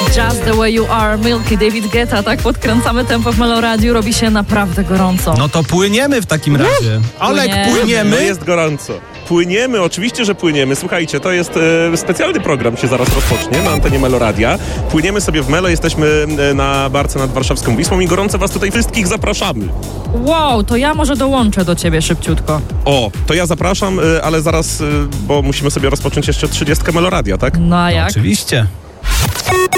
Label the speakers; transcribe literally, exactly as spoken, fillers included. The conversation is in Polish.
Speaker 1: Just the way you are, Milky, David Guetta, tak podkręcamy tempo w Meloradiu, robi się naprawdę gorąco.
Speaker 2: No to płyniemy w takim razie. Olek,
Speaker 1: Płyniemy.
Speaker 2: płyniemy?
Speaker 3: No jest gorąco. Płyniemy, oczywiście, że płyniemy. Słuchajcie, to jest e, specjalny program, się zaraz rozpocznie na antenie Meloradia. Płyniemy sobie w Melo, jesteśmy e, na barce nad warszawską Wisłą i gorąco was tutaj wszystkich zapraszamy.
Speaker 1: Wow, to ja może dołączę do ciebie szybciutko.
Speaker 3: O, to ja zapraszam, e, ale zaraz, e, bo musimy sobie rozpocząć jeszcze trzydziestkę Meloradia, tak?
Speaker 1: No a jak?
Speaker 2: Oczywiście.